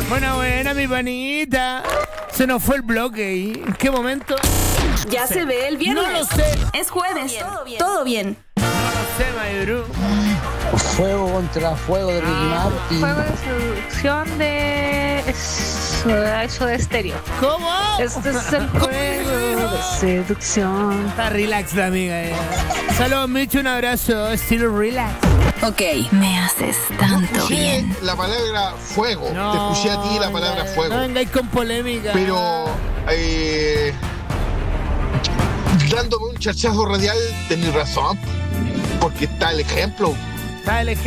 Buena, mi panita. Se nos fue el bloque ahí. ¿En qué momento? Ya se ve el viernes. No lo sé. Es jueves. Todo bien. No lo sé, Mayuru. Fuego contra fuego de Ricky Martin. Juego de seducción de eso de estéreo. ¿Cómo? Este es el juego de seducción. Está relax la amiga. Saludos, Micho, un abrazo. Still relax. Ok, me haces tanto Escuché bien. la palabra fuego. Te escuché a ti la palabra fuego. No vengáis con polémica. Pero dándome un chachazo radial, tenés razón. Porque está el ejemplo. Está el ejemplo.